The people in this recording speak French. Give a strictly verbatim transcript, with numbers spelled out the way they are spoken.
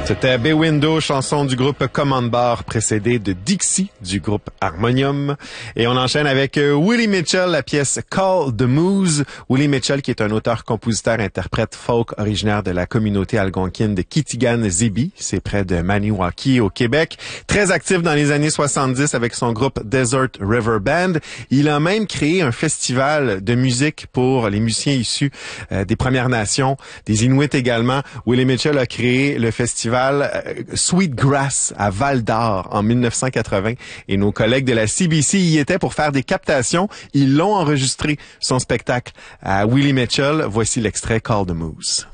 C'était Bay Window, chanson du groupe Command Bar, précédée de Dixie du groupe Harmonium. Et on enchaîne avec Willie Mitchell, la pièce Call the Moose. Willie Mitchell, qui est un auteur-compositeur-interprète folk originaire de la communauté algonquine de Kitigan-Zibi. C'est près de Maniwaki, au Québec. Très actif dans les années soixante-dix avec son groupe Desert River Band. Il a même créé un festival de musique pour les musiciens issus euh, des Premières Nations, des Inuits également. Willie Mitchell a créé le festival Sweet Grass à Val-d'Or en mille neuf cent quatre-vingts et nos collègues de la C B C y étaient pour faire des captations. Ils l'ont enregistré, son spectacle à Willie Mitchell. Voici l'extrait Call the Moose.